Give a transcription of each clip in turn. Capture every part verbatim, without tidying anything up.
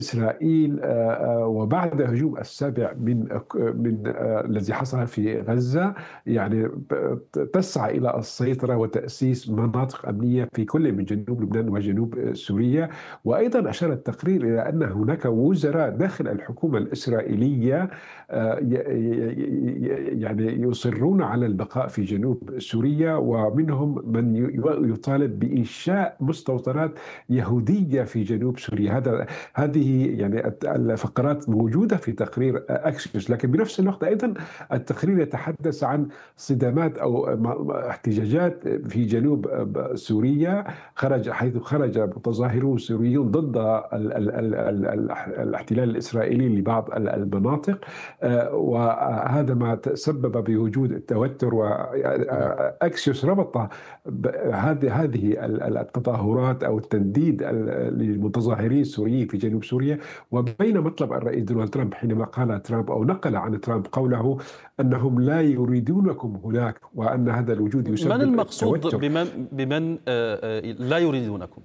إسرائيل آه، آه، وبعد هجوم السابع من من آه، الذي حصل في غزة، يعني ب- تسعى إلى السيطرة وتأسيس مناطق أمنية في كل من جنوب لبنان وجنوب سوريا. وأيضا أشار التقرير إلى أن هناك وزراء داخل الحكومة الإسرائيلية آه، ي- ي- ي- يعني يصرون على البقاء في جنوب سوريا، ومنهم من ي- يطالب بإنشاء مستوطنات يهودية في جنوب سوريا. هذا هذه يعني الت- الفقرات موجودة في تقرير أكسيوس، لكن بنفس الوقت أيضا التقرير يتحدث عن صدامات أو م- م- احتجاجات في جنوب سوريا، خرج حيث خرج متظاهرون سوريون ضد ال- ال- ال- ال- ال- الاحتلال الإسرائيلي لبعض ال- المناطق. آه، وهذا ما تسبب بوجود التوتر. وأكسيوس ربط ب- هذه هذه ال- ال- التظاهرات او التنديد ال- للمتظاهرين السوريين في جنوب سوريا وبين مطلب الرئيس دونالد ترامب، حينما قال ترامب او نقل عن ترامب قوله انهم لا يريدونكم هناك، وان هذا الوجود من يسبب المقصود التوتر. بمن بمن آه، آه، لا يريدونكم؟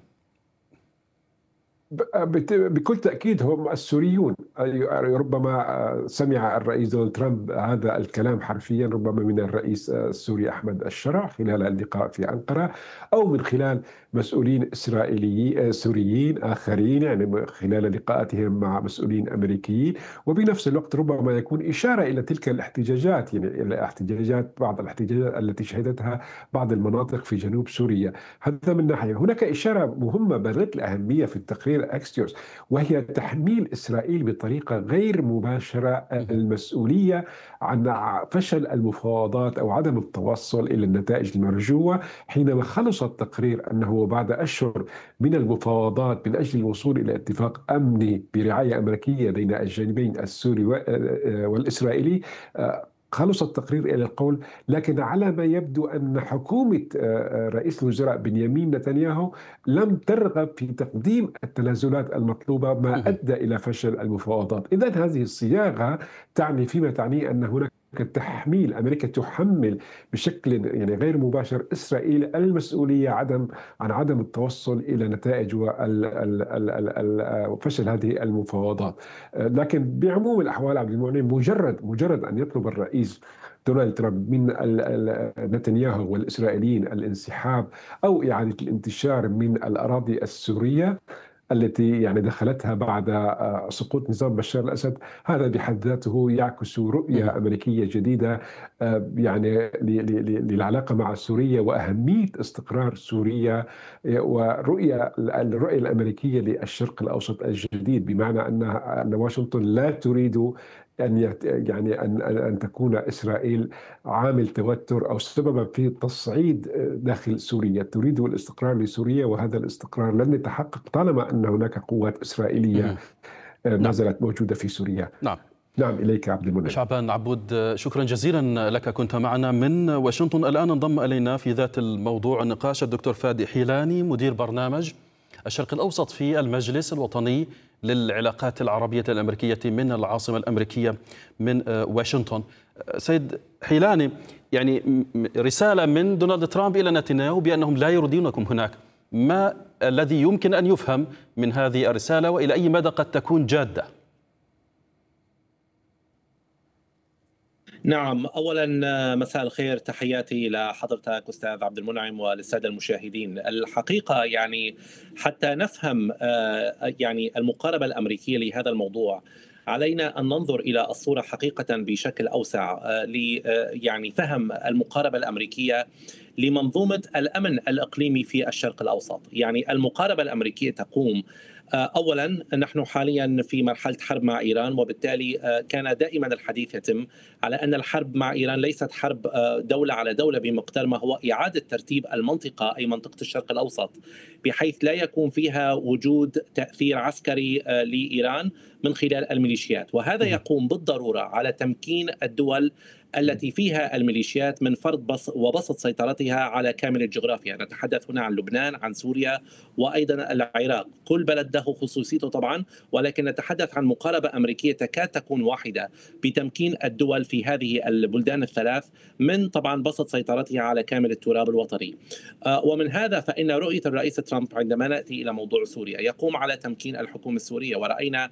بت- بكل تأكيد هم السوريون. ربما سمع الرئيس دونالد ترامب هذا الكلام حرفيا، ربما من الرئيس السوري أحمد الشرع خلال اللقاء في أنقرة، أو من خلال مسؤولين إسرائيليين سوريين آخرين، يعني خلال لقاءاتهم مع مسؤولين أمريكيين. وبنفس الوقت ربما يكون إشارة إلى تلك الاحتجاجات، يعني إلى احتجاجات بعض الاحتجاجات التي شهدتها بعض المناطق في جنوب سوريا. هذا من ناحية. هناك إشارة مهمة بذات الأهمية في التقرير أكسيوس، وهي تحميل إسرائيل بطريقة غير مباشرة المسؤولية عن فشل المفاوضات أو عدم التوصل إلى النتائج المرجوة، حينما خلص التقرير أنه بعد أشهر من المفاوضات من أجل الوصول إلى اتفاق أمني برعاية أمريكية بين الجانبين السوري والإسرائيلي، خلص التقرير إلى القول: لكن على ما يبدو أن حكومة آه، آه، رئيس الوزراء بنيامين نتنياهو لم ترغب في تقديم التنازلات المطلوبة، ما أدى إلى فشل المفاوضات. إذن هذه الصياغة تعني فيما تعنيه أن هناك تحميل، أمريكا تحمل بشكل يعني غير مباشر إسرائيل المسؤولية عدم عن عدم التوصل إلى نتائج وفشل هذه المفاوضات. لكن بعموم الأحوال عبد المعين، مجرد مجرد أن يطلب الرئيس دونالد ترامب من ال- ال- نتنياهو والإسرائيليين الانسحاب أو إعادة الانتشار من الأراضي السورية التي يعني دخلتها بعد آه، سقوط نظام بشار الأسد، هذا بحد ذاته يعكس رؤية أمريكية جديدة آه، يعني ل- ل- ل- للعلاقة مع سوريا وأهمية استقرار سوريا، آه، ورؤية الرؤية الأمريكية للشرق الأوسط الجديد، بمعنى أن أن واشنطن لا تريد أن يت- يعني أن أن أن تكون إسرائيل عامل توتر أو سببا في تصعيد داخل سوريا، تريد الاستقرار لسوريا، وهذا الاستقرار لن يتحقق طالما أن هناك قوات إسرائيلية مهم. ما نعم. زالت موجودة في سوريا. نعم. نعم، إليك عبد المنعم. شعبان عبود، شكرا جزيلا لك، كنت معنا من واشنطن. الآن انضم إلينا في ذات الموضوع النقاش الدكتور فادي حيلاني، مدير برنامج الشرق الأوسط في المجلس الوطني للعلاقات العربية الأمريكية من العاصمة الأمريكية من واشنطن. سيد حيلاني، يعني رسالة من دونالد ترامب إلى نتنياهو بأنهم لا يريدونكم هناك، ما الذي يمكن أن يفهم من هذه الرسالة وإلى أي مدى قد تكون جادة؟ نعم، أولا مساء الخير، تحياتي لحضرتك أستاذ عبد المنعم وللسادة المشاهدين. الحقيقة يعني حتى نفهم يعني المقاربة الأمريكية لهذا الموضوع، علينا أن ننظر إلى الصورة حقيقة بشكل أوسع ل يعني فهم المقاربة الأمريكية لمنظومة الأمن الإقليمي في الشرق الأوسط. يعني المقاربة الأمريكية تقوم أولا، نحن حاليا في مرحلة حرب مع إيران، وبالتالي كان دائما الحديث يتم على أن الحرب مع إيران ليست حرب دولة على دولة، بمقدار ما هو إعادة ترتيب المنطقة أي منطقة الشرق الأوسط بحيث لا يكون فيها وجود تأثير عسكري لإيران من خلال الميليشيات، وهذا يقوم بالضرورة على تمكين الدول التي فيها الميليشيات من فرض وبسط سيطرتها على كامل الجغرافيا. نتحدث هنا عن لبنان، عن سوريا، وأيضا العراق. كل بلد له خصوصيته طبعا، ولكن نتحدث عن مقاربة أمريكية تكاد تكون واحدة بتمكين الدول في هذه البلدان الثلاث من طبعا بسط سيطرتها على كامل التراب الوطني. ومن هذا فإن رؤية الرئيس ترامب عندما نأتي إلى موضوع سوريا يقوم على تمكين الحكومة السورية، ورأينا